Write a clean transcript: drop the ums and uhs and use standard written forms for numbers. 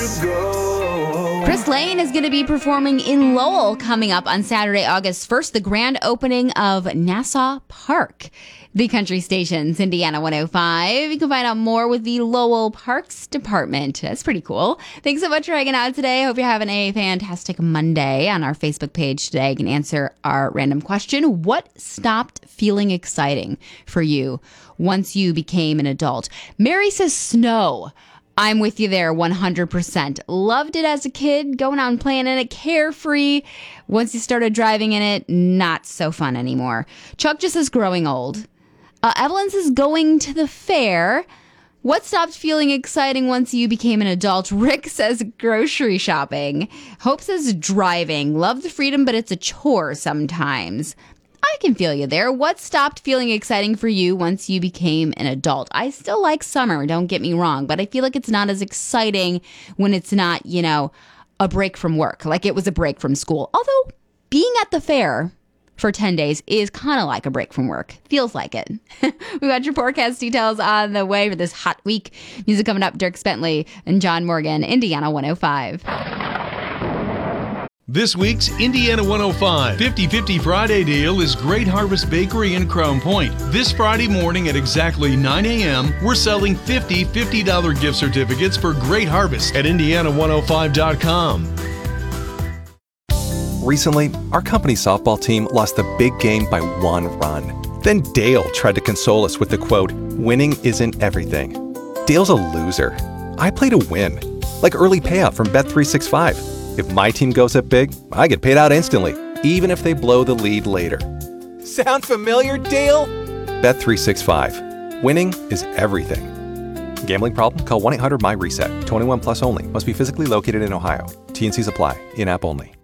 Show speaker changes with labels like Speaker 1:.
Speaker 1: Chris Lane is going to be performing in Lowell coming up on Saturday, August 1st, the grand opening of Nassau Park. The country station's Indiana 105. You can find out more with the Lowell Parks Department. That's pretty cool. Thanks so much for hanging out today. Hope you're having a fantastic Monday. On our Facebook page today, you can answer our random question. What stopped feeling exciting for you once you became an adult? Mary says snow. I'm with you there 100%. Loved it as a kid, going out and playing in it, carefree. Once you started driving in it, not so fun anymore. Chuck just says growing old. Evelyn says going to the fair. What stopped feeling exciting once you became an adult? Rick says grocery shopping. Hope says driving. Love the freedom, but it's a chore sometimes. I can feel you there. What stopped feeling exciting for you once you became an adult? I still like summer, don't get me wrong, but I feel like it's not as exciting when it's not, a break from work, like it was a break from school. Although being at the fair for 10 days is kind of like a break from work. Feels like it. We got your forecast details on the way for this hot week. Music coming up, Dirk Bentley and John Morgan, Indiana 105.
Speaker 2: This week's Indiana 105 50-50 Friday deal is Great Harvest Bakery in Crown Point. This Friday morning at exactly 9 a.m., we're selling 50 $50 gift certificates for Great Harvest at Indiana105.com.
Speaker 3: Recently, our company softball team lost the big game by 1 run. Then Dale tried to console us with the quote, "Winning isn't everything." Dale's a loser. I play to win, like early payout from Bet365. If my team goes up big, I get paid out instantly, even if they blow the lead later. Sound familiar, Dale? Bet365. Winning is everything. Gambling problem? Call 1-800-MY-RESET. 21 plus only. Must be physically located in Ohio. T&Cs apply. In-app only.